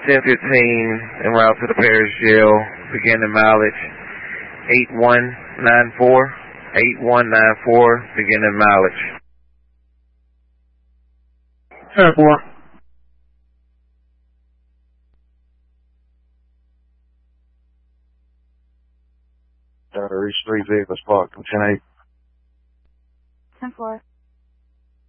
1015 en route to the parish jail. Beginning mileage 8194. 8194. Beginning mileage. 10-4. Reach 3 vehicles parked. 10-8. 10-4.